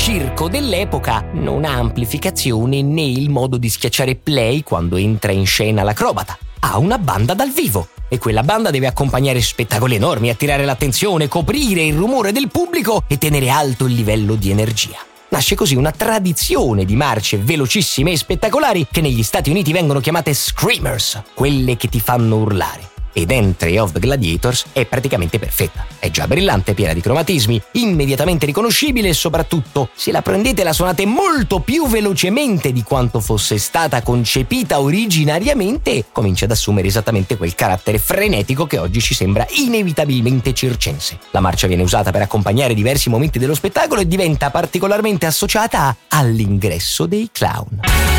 circo dell'epoca non ha amplificazione né il modo di schiacciare play quando entra in scena l'acrobata. Ha una banda dal vivo e quella banda deve accompagnare spettacoli enormi, attirare l'attenzione, coprire il rumore del pubblico e tenere alto il livello di energia. Nasce così una tradizione di marce velocissime e spettacolari che negli Stati Uniti vengono chiamate screamers, quelle che ti fanno urlare. Ed Entry of the Gladiators è praticamente perfetta. È già brillante, piena di cromatismi, immediatamente riconoscibile e soprattutto, se la prendete la suonate molto più velocemente di quanto fosse stata concepita originariamente, comincia ad assumere esattamente quel carattere frenetico che oggi ci sembra inevitabilmente circense. La marcia viene usata per accompagnare diversi momenti dello spettacolo e diventa particolarmente associata all'ingresso dei clown.